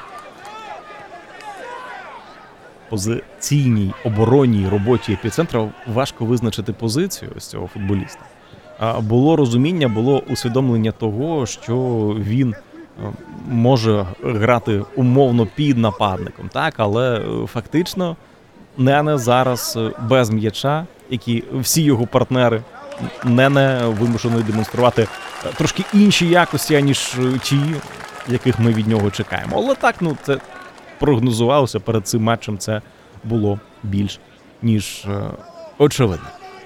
позиційній оборонній роботі епіцентра важко визначити позицію ось цього футболіста. Було розуміння, було усвідомлення того, що він може грати умовно під нападником, так, але фактично Нене зараз без м'яча, які всі його партнери. Нене вимушений демонструвати трошки інші якості, ніж ті, яких ми від нього чекаємо. Але так, це прогнозувалося перед цим матчем, це було більш ніж очевидно.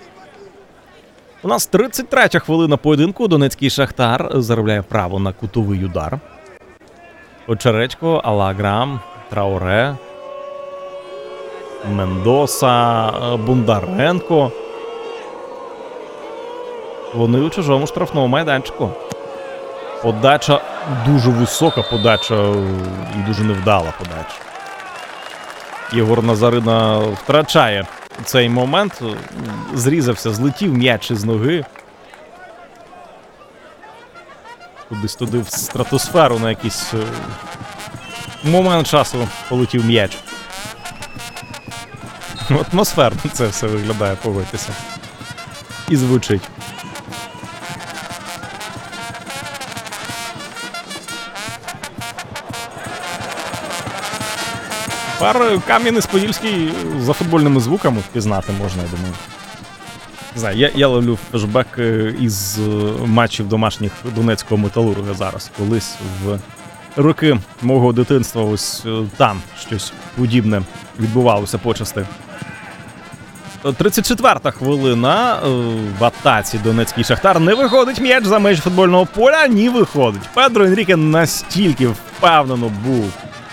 У нас 33-я хвилина поєдинку. Донецький Шахтар заробляє право на кутовий удар. Очеречко, Алаграм, Трауре, Мендоса, Бондаренко. Вони у чужому штрафному майданчику. Подача, дуже висока подача і дуже невдала подача. Єгор Назарина втрачає цей момент. Зрізався, злетів м'яч із ноги. Кудись туди в стратосферу на якийсь момент часу полетів м'яч. Атмосферно це все виглядає, погодьтеся. І звучить. Кам'янець-Подільський за футбольними звуками впізнати можна, я думаю. Не знаю, я ловлю флешбек із матчів домашніх Донецького Металурга зараз. Колись в роки мого дитинства ось там щось подібне відбувалося почасти. 34-та хвилина. В атаці Донецький Шахтар. Не виходить м'яч за межі футбольного поля. Ні, виходить. Педро Енріке настільки впевнено був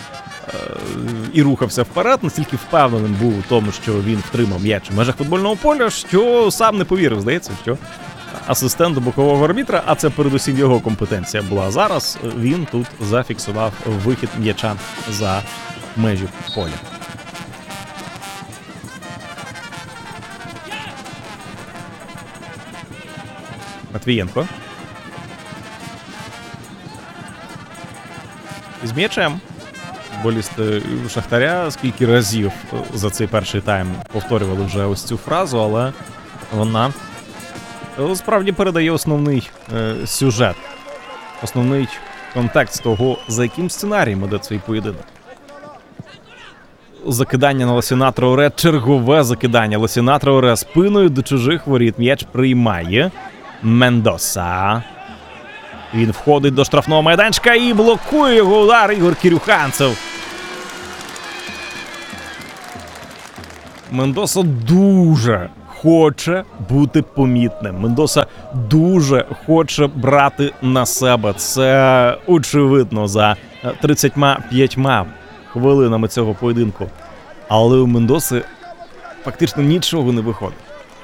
і рухався вперед, настільки впевненим був у тому, що він втримав м'яч у межах футбольного поля, що сам не повірив, здається, що асистент бокового арбітра, а це передусім його компетенція була. Зараз він тут зафіксував вихід м'яча за межі поля. Матвієнко. Із м'ячем. Футболісти Шахтаря скільки разів за цей перший тайм повторювали вже ось цю фразу, але вона справді передає основний сюжет, основний контекст того, за яким сценарієм іде цей поєдинок. Закидання на Лосіна Трауре, чергове закидання. Лосіна Трауре спиною до чужих воріт. М'яч приймає Мендоса. Він входить до штрафного майданчика і блокує його удар Ігор Кирюханцев. Мендоса дуже хоче бути помітним. Мендоса дуже хоче брати на себе. Це очевидно за 35 хвилинами цього поєдинку. Але у Мендоси фактично нічого не виходить.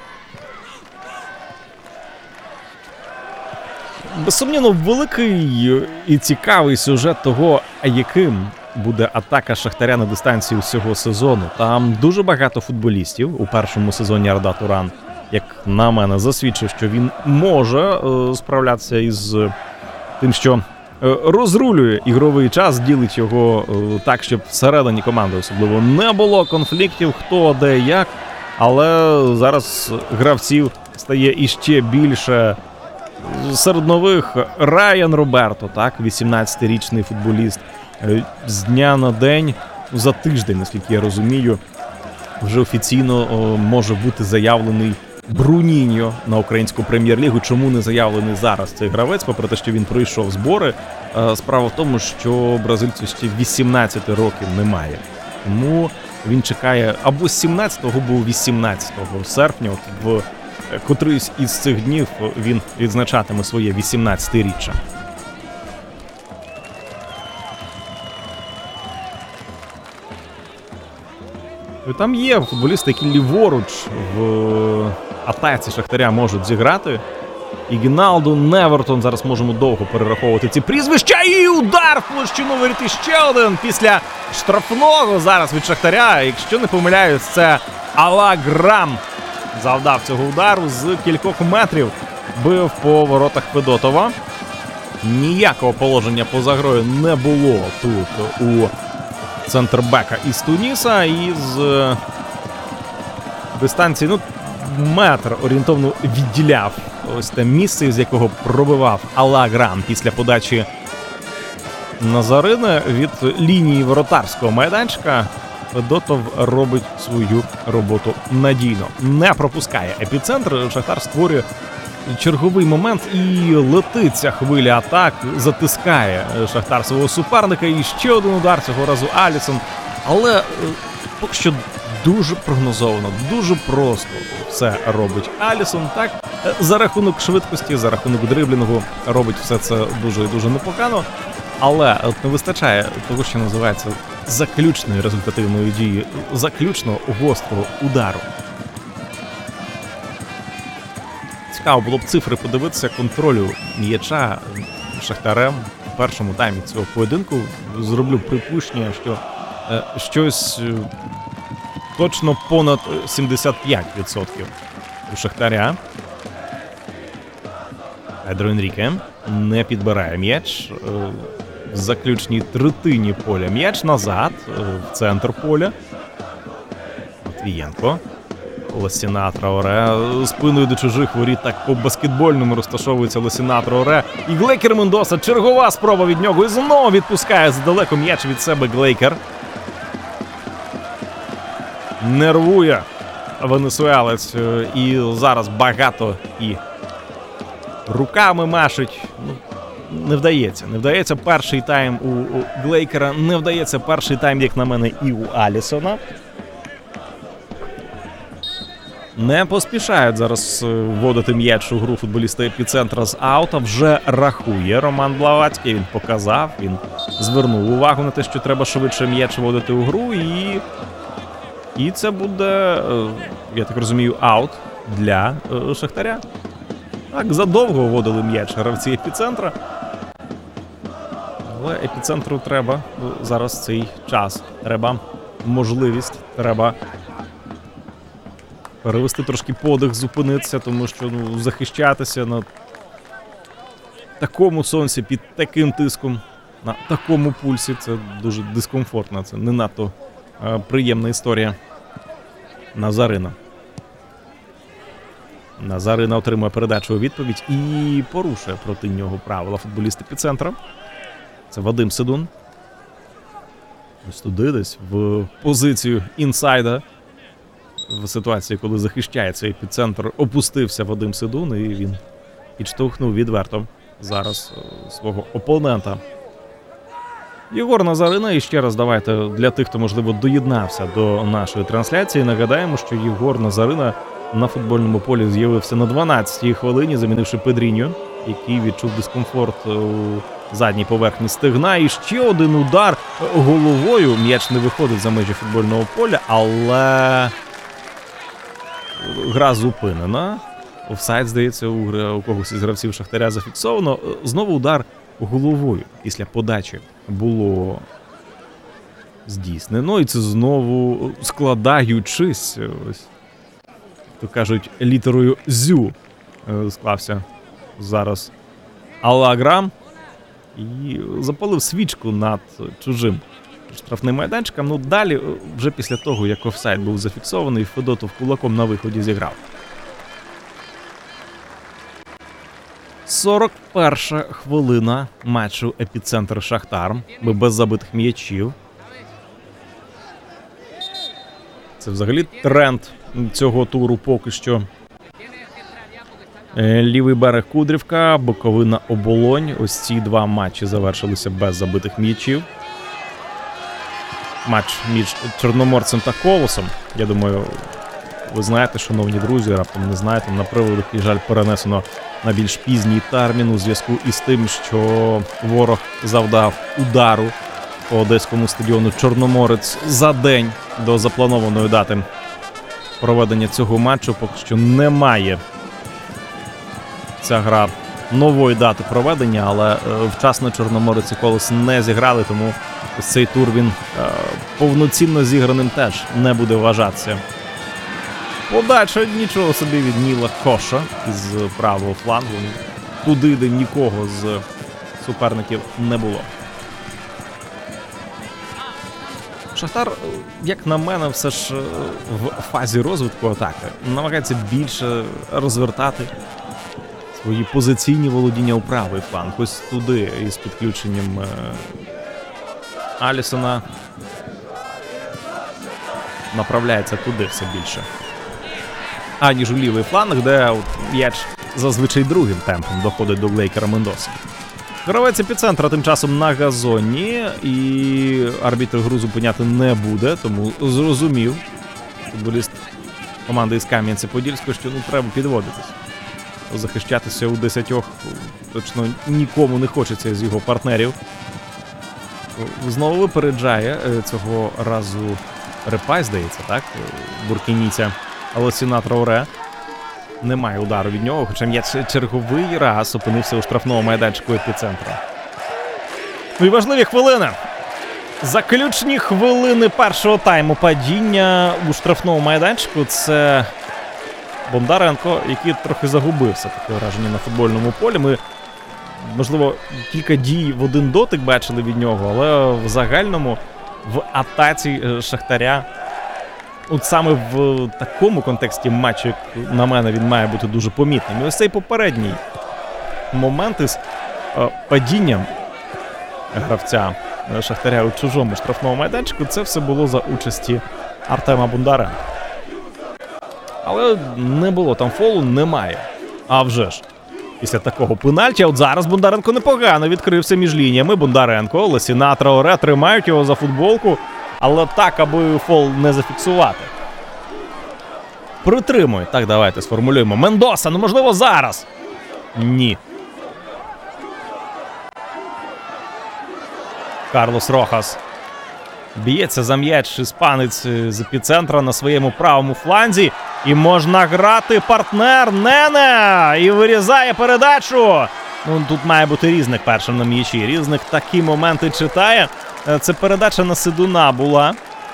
Безсумнівно, великий і цікавий сюжет того, яким буде атака Шахтаря на дистанції усього сезону. Там дуже багато футболістів у першому сезоні Арда Туран, як на мене, засвідчив, що він може справлятися із тим, що розрулює ігровий час, ділить його так, щоб всередині команди особливо не було конфліктів, хто, де, як. Але зараз гравців стає іще більше. Серед нових Райан Роберто, так, 18-річний футболіст, з дня на день, за тиждень, наскільки я розумію, вже офіційно може бути заявлений Бруніньо на українську прем'єр-лігу. Чому не заявлений зараз цей гравець, попри те, що він пройшов збори? Справа в тому, що бразильцю ще 18 років немає. Тому він чекає або з 17-го, або 18 серпня, от в котрийсь із цих днів він відзначатиме своє 18-річчя. Там є футболісти, які ліворуч в атаці Шахтаря можуть зіграти. Ігіналду, Невертон, зараз можемо довго перераховувати ці прізвища. І удар в площину воріт, ще один після штрафного зараз від Шахтаря. Якщо не помиляюсь, це Алаграм завдав цього удару з кількох метрів. Бив по воротах Федотова. Ніякого положення поза грою не було тут у центрбека із Туніса. І з дистанції, метр орієнтовно відділяв ось те місце, з якого пробивав Алаграм після подачі Назарини від лінії воротарського майданчика. Федотов робить свою роботу надійно. Не пропускає епіцентр. Шахтар створює черговий момент і летить ця хвиля атак, затискає Шахтар свого суперника. І ще один удар, цього разу Алісон. Але поки що дуже прогнозовано, дуже просто все робить Алісон. Так, за рахунок швидкості, за рахунок дриблінгу робить все це дуже і дуже непогано. Але от не вистачає того, що називається заключної результативної дії, заключного гострого удару. Цікаво було б цифри подивитися контролю м'яча Шахтарем у першому таймі цього поєдинку. Зроблю припущення, що щось точно понад 75% у Шахтаря. Педро Енріке не підбирає м'яч в заключній третині поля. М'яч назад, в центр поля. Матвієнко. Лосіна Траоре спиною до чужих воріт, так по-баскетбольному розташовується Лосіна Траоре. І Глейкер Мендоса, чергова спроба від нього, і знову відпускає здалеку м'яч від себе Глейкер. Нервує венесуелець, і зараз багато і руками машить. Не вдається. Не вдається перший тайм у Глейкера, не вдається перший тайм, як на мене, і у Алісона. Не поспішають зараз вводити м'яч у гру футболісти епіцентра з аута. Вже рахує Роман Блаватський, він показав, він звернув увагу на те, що треба швидше м'яч вводити у гру. І це буде, я так розумію, аут для Шахтаря. Так, задовго вводили м'яч гравці епіцентра. Але епіцентру треба зараз цей час. Треба можливість, треба перевести трошки подих, зупинитися, тому що захищатися на такому сонці, під таким тиском, на такому пульсі – це дуже дискомфортно, це не надто приємна історія. Назарина. Назарина отримує передачу у відповідь і порушує проти нього правила футболіст епіцентра. Це Вадим Сидун. Ось туди десь в позицію інсайда. В ситуації, коли захищає цей епіцентр, опустився Вадим Сидун, і він підштовхнув відверто зараз свого опонента. Єгор Назарина, і ще раз давайте для тих, хто, можливо, доєднався до нашої трансляції, нагадаємо, що Єгор Назарина на футбольному полі з'явився на 12-й хвилині, замінивши Педріньо, який відчув дискомфорт у задній поверхні стегна. І ще один удар головою. М'яч не виходить за межі футбольного поля, але гра зупинена. Офсайд, здається, у когось із гравців Шахтаря зафіксовано. Знову удар головою після подачі було здійснено. І це знову складаючись, ось, то кажуть, літерою «зю» склався зараз Алаграм і запалив свічку над чужим штрафним майданчиком. Ну, далі, вже після того, як офсайд був зафіксований, Федотов кулаком на виході зіграв. 41-ша хвилина матчу епіцентр Шахтар. Без забитих м'ячів. Це взагалі тренд цього туру поки що. Лівий берег Кудрівка, Буковина Оболонь. Ось ці два матчі завершилися без забитих м'ячів. Матч між Чорноморцем та Колосом. Я думаю, ви знаєте, шановні друзі, раптом не знаєте, на превеликий жаль перенесено на більш пізній термін у зв'язку із тим, що ворог завдав удару по одеському стадіону Чорноморець за день до запланованої дати проведення цього матчу. Поки що немає ця гра нової дати проведення, але вчасно Чорноморець і Колос не зіграли, тому ось цей тур він повноцінно зіграним теж не буде вважатися. Подача нічого собі від Ніла Коша із правого флангу. Туди, де нікого з суперників не було. Шахтар, як на мене, все ж в фазі розвитку атаки намагається більше розвертати свої позиційні володіння у правий фланг. Ось туди із підключенням Алісона. направляється туди все більше. Аніж у лівий фланг, де м'яч зазвичай другим темпом доходить до Глейкера Мендоси. Гравець епіцентра тим часом на газоні, і арбітр гру зупиняти не буде, тому зрозумів футболіст команди із Кам'янця-Подільського, що треба підводитись. Захищатися у 10 точно нікому не хочеться з його партнерів. Знову випереджає цього разу Репай, здається, так? Буркінійця Аласіна Трауре. Немає удару від нього, хоча м'яч черговий раз опинився у штрафному майданчику епіцентра. Ну і важливі хвилини. Заключні хвилини першого тайму. Падіння у штрафному майданчику. Це Бондаренко, який трохи загубився, таке враження, на футбольному полі. Ми, можливо, кілька дій в один дотик бачили від нього, але в загальному в атаці Шахтаря, от саме в такому контексті матчу, як на мене, він має бути дуже помітним. І ось цей попередній момент із падінням гравця Шахтаря у чужому штрафному майданчику, це все було за участі Артема Бондаренка. Але не було там фолу, немає. А вже ж. Після такого пенальті, от зараз Бондаренко непогано відкрився між лініями. Бондаренко, Ласіна, Трауре тримають його за футболку, але так, аби фол не зафіксувати. Притримує. Так, давайте сформулюємо. Мендоса, ну можливо зараз. Ні. Карлос Рохас. Б'ється за м'яч іспанець з епіцентра на своєму правому фланзі. І можна грати партнер Нене! І вирізає передачу! Ну, тут має бути Різник першим на м'ячі. Різник такі моменти читає. Це передача на Сидуна була.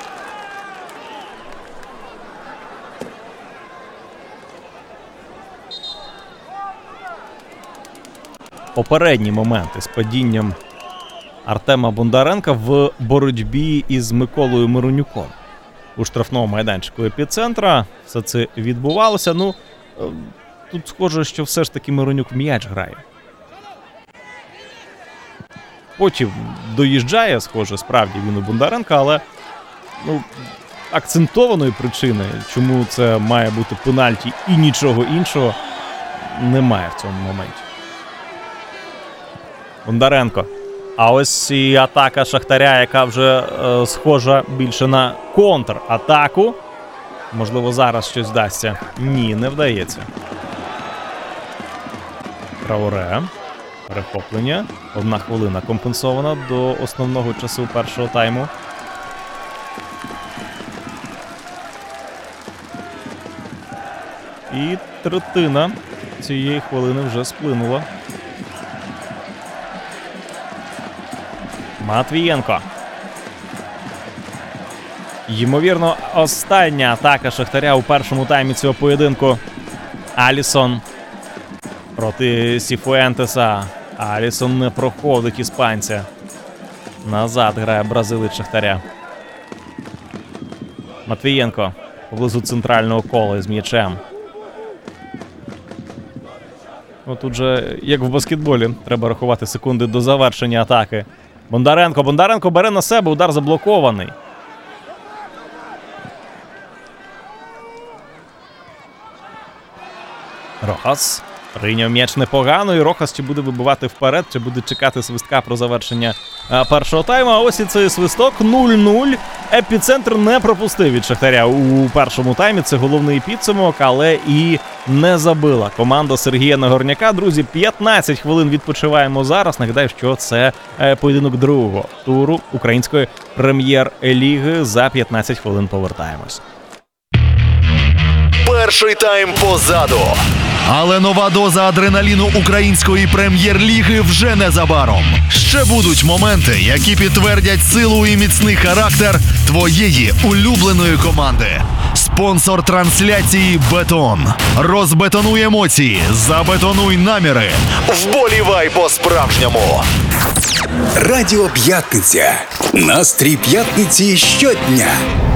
Попередні моменти з падінням Артема Бондаренка в боротьбі із Миколою Миронюком. У штрафному майданчику епіцентра все це відбувалося. Ну, тут схоже, що все ж таки Миронюк в м'яч грає. Потім доїжджає, схоже, справді він у Бондаренка, але акцентованої причини, чому це має бути пенальті і нічого іншого, немає в цьому моменті. Бондаренко. А ось і атака Шахтаря, яка вже схожа більше на контратаку. Можливо, зараз щось вдасться. Ні, не вдається. Трауре. Перехоплення. 1 хвилина компенсована до основного часу першого тайму. І третина цієї хвилини вже сплинула. Матвієнко. Ймовірно, остання атака Шахтаря у першому таймі цього поєдинку. Алісон проти Сіфуентеса. Алісон не проходить іспанця. Назад грає бразилець Шахтаря. Матвієнко поблизу центрального кола з м'ячем. Тут же, як в баскетболі, треба рахувати секунди до завершення атаки. Бондаренко. Бондаренко бере на себе, удар заблокований. Рохас прийняв м'яч непогано, і Рохас чи буде вибивати вперед, чи буде чекати свистка про завершення першого тайму. А ось і цей свисток. 0-0. Епіцентр не пропустив від Шахтаря у першому таймі. Це головний підсумок, але і не забила команда Сергія Нагорняка. Друзі, 15 хвилин відпочиваємо зараз. Нагадаю, що це поєдинок другого туру української прем'єр-ліги. За 15 хвилин повертаємось. Перший тайм позаду. Але нова доза адреналіну української прем'єр-ліги вже незабаром. Ще будуть моменти, які підтвердять силу і міцний характер твоєї улюбленої команди. Спонсор трансляції «Бетон». Розбетонуй емоції, забетонуй наміри. Вболівай по-справжньому. Радіо П'ятниця. Настрій п'ятниці щодня.